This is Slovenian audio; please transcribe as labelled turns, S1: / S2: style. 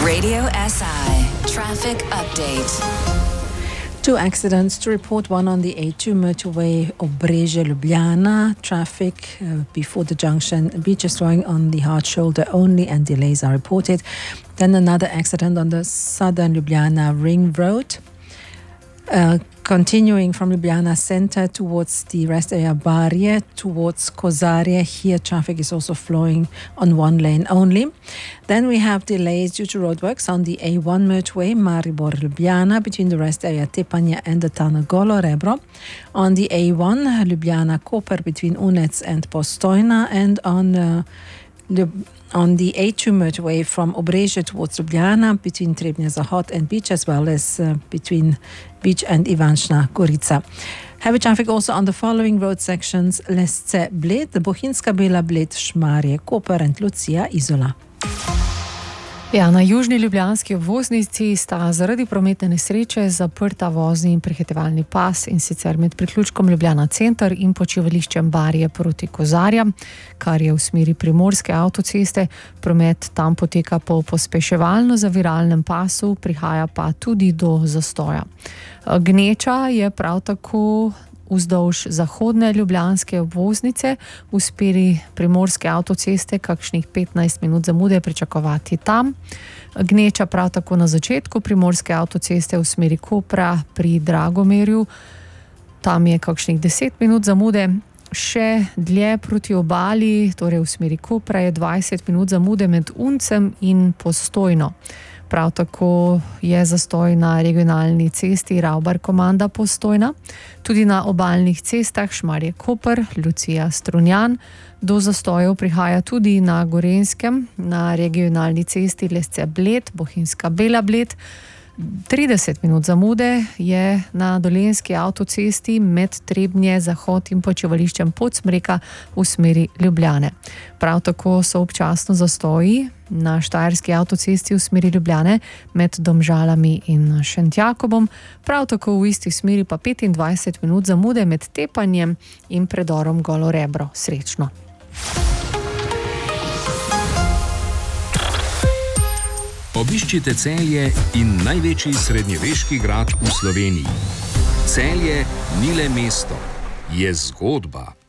S1: Radio SI Traffic Update.
S2: Two accidents to report, one on the A2 motorway Obrežje-Ljubljana. Traffic before the junction, beach is flowing on the hard shoulder only and delays are reported. Then another accident on the southern Ljubljana ring road. Continuing from Ljubljana center towards the rest area Barje, towards Kozarje. Here traffic is also flowing on one lane only. Then we have delays due to roadworks on the A1 motorway Maribor-Ljubljana between the rest area Tepanje and the tunnel Golo Rebro. On the A1 Ljubljana-Koper between Unec and Postojna, and on the A2 motorway from Obrežje towards Ljubljana between Trebnje Zahod and Beach, as well as between Beach and Ivančna Gorica. Heavy traffic also on the following road sections: Lesce-Bled, Bohinjska Bela-Bled, Šmarje, Koper and Lucija Izola.
S3: Ja, na južni ljubljanski obvoznici sta zaradi prometne nesreče zaprta vozni in prehitevalni pas, in sicer med priključkom Ljubljana center in počivališčem Barje proti Kozarjam, kar je v smeri primorske avtoceste. Promet tam poteka po pospeševalno-zaviralnem pasu, prihaja pa tudi do zastoja. Gneča je prav tako vzdolž zahodne ljubljanske obvoznice v smeri primorske avtoceste, kakšnih 15 minut zamude pričakovati tam. Gneča prav tako na začetku primorske avtoceste v smeri Kopra pri Dragomerju, tam je kakšnih 10 minut zamude. Še dlje proti obali, torej v smeri Kopra, je 20 minut zamude med Uncem in Postojno. Prav tako je zastoj na regionalni cesti Ravbar-Komanda Postojna. Tudi na obalnih cestah Šmarje-Koper, Lucija-Strunjan. Do zastojev prihaja tudi na Gorenjskem, na regionalni cesti Lesce-Bled, Bohinjska Bela-Bled. 30 minut zamude je na dolenjski avtocesti med Trebnje Zahod in počivališčem Podsmreka v smeri Ljubljane. Prav tako so občasno zastoji na štajerski avtocesti v smeri Ljubljane med Domžalami in Šentjakobom. Prav tako v isti smeri pa 25 minut zamude med Tepanjem in predorom Golo Rebro. Srečno!
S4: Obiščite Celje in največji srednjeveški grad v Sloveniji. Celje ni le mesto, je zgodba.